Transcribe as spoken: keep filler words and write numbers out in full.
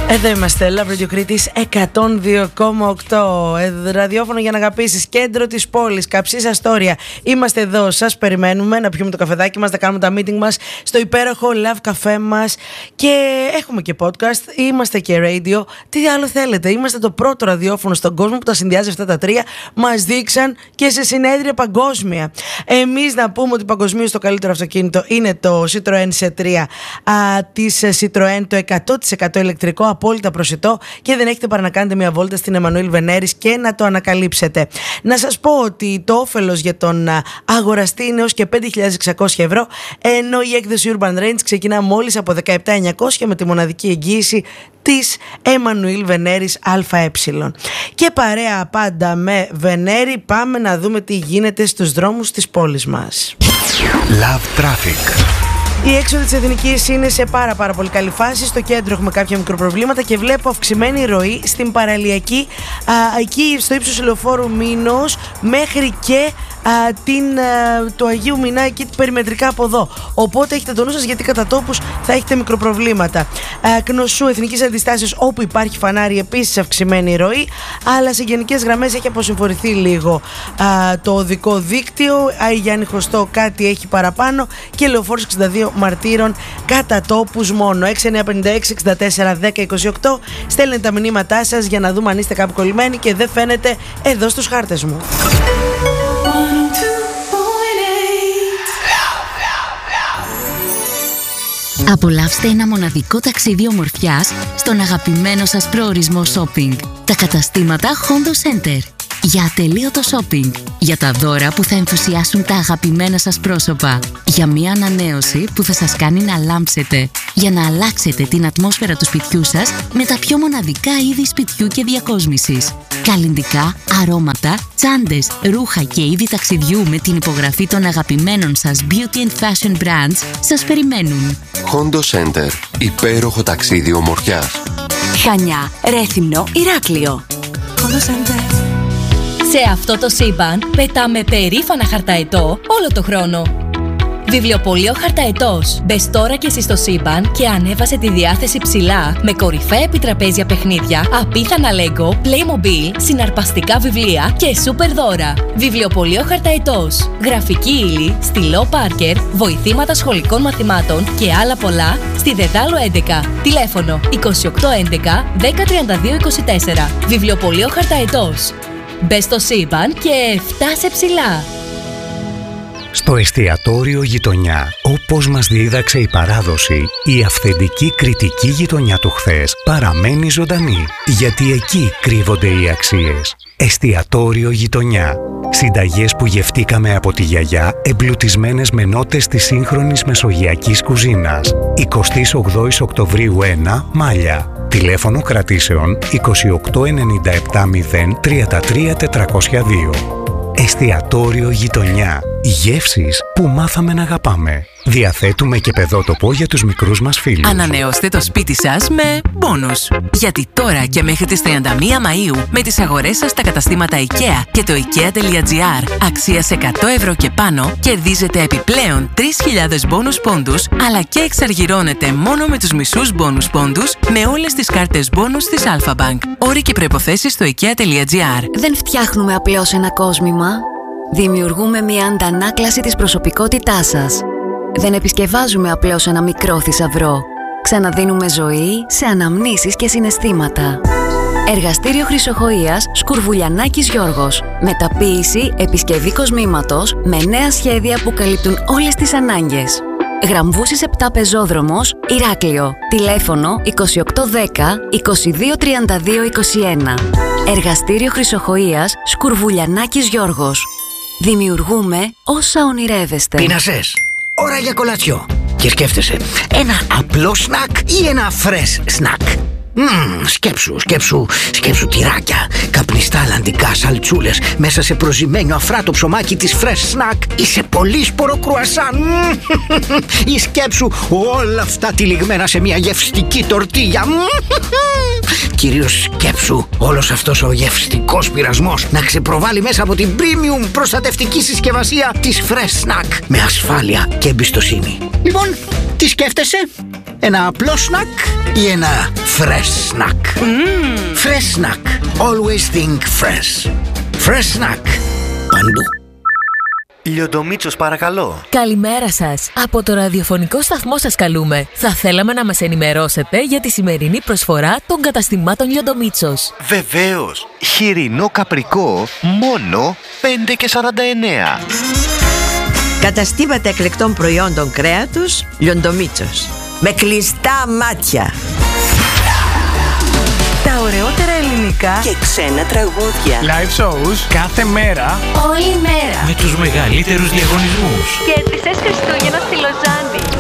Εδώ είμαστε, Love Radio Κρήτης εκατόν δύο κόμμα οκτώ. Ραδιόφωνο για να αγαπήσεις, κέντρο της πόλης, Καψής Αστόρια. Είμαστε εδώ, σας περιμένουμε να πιούμε το καφεδάκι μας, να κάνουμε τα meeting μας στο υπέροχο Love Café μας. Και έχουμε και podcast, είμαστε και radio. Τι άλλο θέλετε, είμαστε το πρώτο ραδιόφωνο στον κόσμο που τα συνδυάζει αυτά τα τρία. Μας δείξαν και σε συνέδρια παγκόσμια. Εμείς να πούμε ότι παγκοσμίως το καλύτερο αυτοκίνητο είναι το Citroën σι τρία α, της Citroën, το εκατό τοις εκατό ηλεκτρικό, απόλυτα προσιτό, και δεν έχετε παρά να κάνετε μια βόλτα στην Εμμανουήλ Βενέρης και να το ανακαλύψετε. Να σας πω ότι το όφελος για τον αγοραστή είναι έως και πέντε χιλιάδες εξακόσια ευρώ, ενώ η έκδοση Urban Range ξεκινά μόλις από δεκαεπτά χιλιάδες εννιακόσια με τη μοναδική εγγύηση της Εμμανουήλ Βενέρης ΑΕ. Και παρέα πάντα με Βενέρη, πάμε να δούμε τι γίνεται στους δρόμους της πόλης μας. Love Traffic. Η έξοδο της Εθνικής είναι σε πάρα πάρα πολύ καλή φάση. Στο κέντρο έχουμε κάποια μικροπροβλήματα και βλέπω αυξημένη ροή στην παραλιακή, α, εκεί στο ύψος Λεωφόρου Μήνος μέχρι και α, την, α, το Αγίου Μινά, εκεί περιμετρικά από εδώ. Οπότε έχετε το νου σας, γιατί κατά τόπους θα έχετε μικροπροβλήματα. Α, Κνωσού, Εθνικής Αντιστάσεως, όπου υπάρχει φανάρι, επίσης αυξημένη ροή, αλλά σε γενικές γραμμές έχει αποσυμφορηθεί λίγο α, το οδικό δίκτυο. Άι Γιάννη Χωστό κάτι έχει παραπάνω και Λεωφόρος εξήντα δύο Μαρτύρων κατά τόπους μόνο. έξι εννιά πέντε έξι εξήντα τέσσερα δέκα είκοσι οκτώ. Στέλνετε τα μηνύματά σας για να δούμε αν είστε κάπου κολλημένοι και δεν φαίνεται εδώ στους χάρτες μου. Απολαύστε ένα μοναδικό ταξίδι ομορφιάς στον αγαπημένο σας προορισμό shopping. Τα καταστήματα Hondo Center. Για ατελείωτο shopping. Για τα δώρα που θα ενθουσιάσουν τα αγαπημένα σας πρόσωπα. Για μια ανανέωση που θα σας κάνει να λάμψετε. Για να αλλάξετε την ατμόσφαιρα του σπιτιού σας με τα πιο μοναδικά είδη σπιτιού και διακόσμησης. Καλλυντικά, αρώματα, τσάντες, ρούχα και είδη ταξιδιού με την υπογραφή των αγαπημένων σας beauty and fashion brands σας περιμένουν. Hondo Center. Υπέροχο ταξίδι ομορφιάς. Χανιά, Ρέθυμνο, Ηράκλειο. Hondo Center. Σε αυτό το σύμπαν πετάμε περήφανα χαρταετό όλο το χρόνο. Βιβλιοπωλείο Χαρταετός. Μπες τώρα και εσύ στο σύμπαν και ανέβασε τη διάθεση ψηλά με κορυφαία επιτραπέζια παιχνίδια, απίθανα Lego, Playmobil, συναρπαστικά βιβλία και σούπερ δώρα. Βιβλιοπωλείο Χαρταετός. Γραφική ύλη, στυλό Πάρκερ, βοηθήματα σχολικών μαθημάτων και άλλα πολλά στη Δεδάλο έντεκα. Τηλέφωνο είκοσι οκτώ έντεκα δέκα τριάντα δύο είκοσι τέσσερα. Βιβλιοπωλείο Χαρταετός. Μπες στο σύμπαν και φτάσε ψηλά. Στο εστιατόριο Γειτονιά, όπως μας δίδαξε η παράδοση, η αυθεντική κριτική γειτονιά του χθες παραμένει ζωντανή, γιατί εκεί κρύβονται οι αξίες. Εστιατόριο Γειτονιά. Συνταγές που γευτήκαμε από τη γιαγιά, εμπλουτισμένες με νότες της σύγχρονης μεσογειακής κουζίνας. εικοστή όγδοη Οκτωβρίου ένα, Μάλια. Τηλέφωνο κρατήσεων είκοσι οκτώ ενενήντα επτά μηδέν τριάντα τρία τετρακόσια δύο. Εστιατόριο Γειτονιά. Γεύσεις που μάθαμε να αγαπάμε. Διαθέτουμε και παιδότοπο για τους μικρούς μας φίλους. Ανανεώστε το σπίτι σας με μπόνους. Γιατί τώρα και μέχρι τις τριάντα μία Μαΐου με τις αγορές σας στα καταστήματα IKEA και το IKEA.gr αξίας εκατό ευρώ και πάνω κερδίζετε επιπλέον τρεις χιλιάδες μπόνους πόντους, αλλά και εξαργυρώνετε μόνο με τους μισούς μπόνους πόντους με όλες τις κάρτες μπόνους της Alpha Bank. Όροι και προϋποθέσεις στο IKEA.gr. Δεν φτιάχνουμε απλώς ένα κόσμημα. Δημιουργούμε μια αντανάκλαση της προσωπικότητάς σας. Δεν επισκευάζουμε απλώς ένα μικρό θησαυρό. Ξαναδίνουμε ζωή σε αναμνήσεις και συναισθήματα. Εργαστήριο Χρυσοχοΐας Σκουρβουλιανάκης Γιώργος. Μεταποίηση, επισκευή κοσμήματος με νέα σχέδια που καλύπτουν όλες τις ανάγκες. Γραμβούσης επτά Πεζόδρομος, Ηράκλειο. Τηλέφωνο είκοσι οκτώ δέκα είκοσι δύο τριάντα δύο είκοσι ένα. Εργαστήριο Χρυσοχοΐας Σκουρβουλιανάκης Γιώργος. Δημιουργούμε όσα ονειρεύεστε. Πείνασες. Ώρα για κολατσιό. Και σκέφτεσαι, ένα απλό σνακ ή ένα φρες σνακ. Μμμ, σκέψου, σκέψου, σκέψου τυράκια, καπνιστά αλλαντικά σαλτσούλες μέσα σε προζυμένο αφράτο ψωμάκι της Fresh Snack ή σε πολύ σπορο κρουασάν. Ή σκέψου όλα αυτά τυλιγμένα σε μια γευστική τορτίγια. Κυρίως σκέψου όλος αυτός ο γευστικός πειρασμός να ξεπροβάλλει μέσα από την premium προστατευτική συσκευασία της Fresh Snack με ασφάλεια και εμπιστοσύνη. Λοιπόν, τι σκέφτεσαι? Ένα απλό σνακ ή ένα fresh snack? Mm. Fresh snack. Always think fresh. Fresh snack. Παντού. Λιοντομίτσος, παρακαλώ. Καλημέρα σας. Από το ραδιοφωνικό σταθμό σας καλούμε. Θα θέλαμε να μας ενημερώσετε για τη σημερινή προσφορά των καταστημάτων Λιοντομίτσος. Βεβαίως. Χοιρινό καπρικό μόνο πέντε και σαράντα εννέα. Καταστήματα εκλεκτών προϊόντων κρέατος Λιοντομίτσος. Με κλειστά μάτια. Τα ωραιότερα ελληνικά και ξένα τραγούδια. Live shows κάθε μέρα. Όλη μέρα. Με τους μεγαλύτερους διαγωνισμούς. Κέρδισες Χριστούγεννα στη Λοζάνη.